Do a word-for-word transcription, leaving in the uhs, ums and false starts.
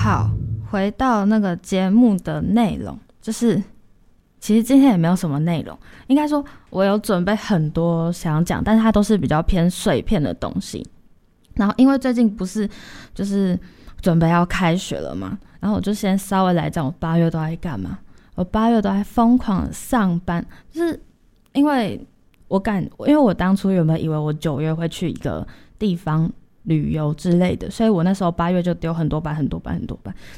好，回到那个节目的内容，就是其实今天也没有什么内容，应该说我有准备很多想讲，但是它都是比较偏碎片的东西。然后因为最近不是就是准备要开学了嘛，然后我就先稍微来讲我八月都在干嘛。我八月都在疯狂的上班，就是因为我感，因为我当初原本以为我九月会去一个地方旅游之类的，所以我那时候八月就丢很多班很多班很多班，